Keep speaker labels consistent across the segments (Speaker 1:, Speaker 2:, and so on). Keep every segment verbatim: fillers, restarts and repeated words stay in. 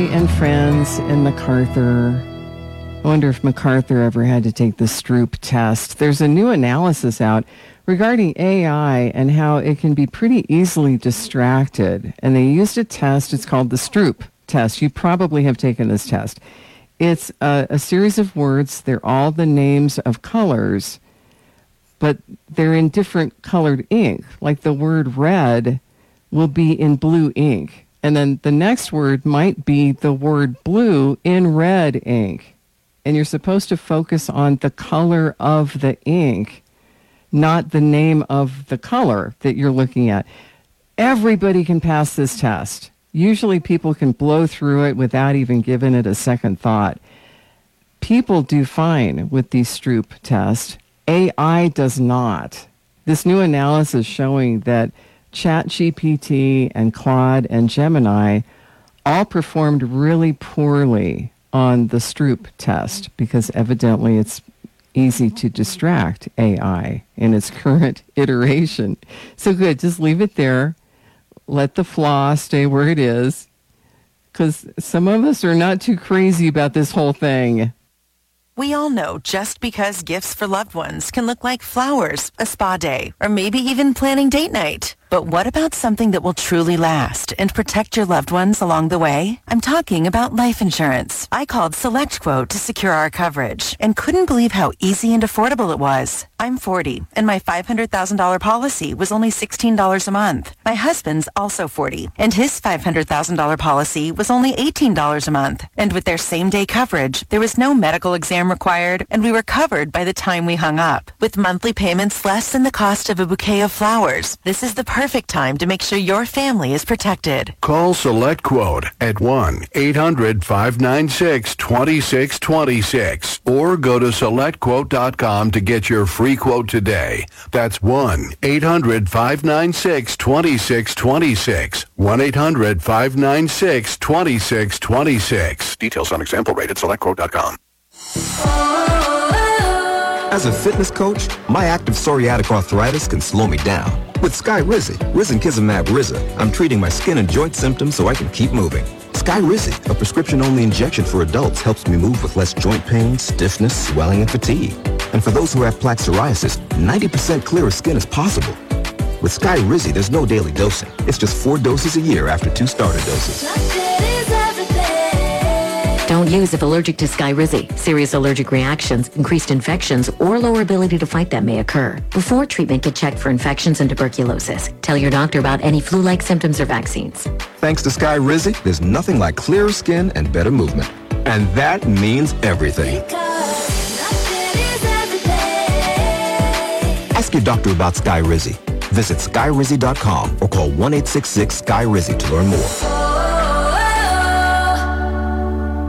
Speaker 1: And friends and MacArthur. I wonder if MacArthur ever had to take the Stroop test. There's a new analysis out regarding A I and how it can be pretty easily distracted. And they used a test. It's called the Stroop test. You probably have taken this test. It's a, a series of words. They're all the names of colors, but they're in different colored ink. Like the word red will be in blue ink. And then the next word might be the word blue in red ink. And you're supposed to focus on the color of the ink, not the name of the color that you're looking at. Everybody can pass this test. Usually people can blow through it without even giving it a second thought. People do fine with the Stroop test. A I does not. This new analysis showing that ChatGPT and Claude and Gemini all performed really poorly on the Stroop test because evidently it's easy to distract A I in its current iteration. So good, just leave it there. Let the flaw stay where it is, because some of us are not too crazy about this whole thing.
Speaker 2: We all know just because gifts for loved ones can look like flowers, a spa day, or maybe even planning date night. But what about something that will truly last and protect your loved ones along the way? I'm talking about life insurance. I called SelectQuote to secure our coverage and couldn't believe how easy and affordable it was. I'm forty, and my five hundred thousand dollars policy was only sixteen dollars a month. My husband's also forty, and his five hundred thousand dollars policy was only eighteen dollars a month. And with their same-day coverage, there was no medical exam required, and we were covered by the time we hung up. With monthly payments less than the cost of a bouquet of flowers, this is the perfect time to make sure your family is protected.
Speaker 3: Call SelectQuote at one eight hundred five nine six two six two six or go to select quote dot com to get your free quote today. That's one eight hundred five nine six two six two six. one eight hundred five nine six two six two six. Details on example rate at select quote dot com.
Speaker 4: As a fitness coach, my active psoriatic arthritis can slow me down. With Skyrizi, Risankizumab Riza, I'm treating my skin and joint symptoms so I can keep moving. Skyrizi, a prescription-only injection for adults, helps me move with less joint pain, stiffness, swelling, and fatigue. And for those who have plaque psoriasis, ninety percent clearer skin is possible. With Skyrizi, there's no daily dosing. It's just four doses a year after two starter doses.
Speaker 5: Don't use if allergic to Skyrizi. Serious allergic reactions, increased infections, or lower ability to fight them may occur. Before treatment, get checked for infections and tuberculosis. Tell your doctor about any flu-like symptoms or vaccines.
Speaker 4: Thanks to Skyrizi, there's nothing like clearer skin and better movement. And that means everything. Ask your doctor about Skyrizi. Visit Skyrizi dot com or call one eight six six Sky Rizi to learn more.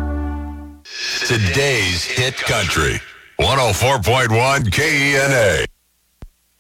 Speaker 6: Today's Hit Country, one oh four point one K E N A.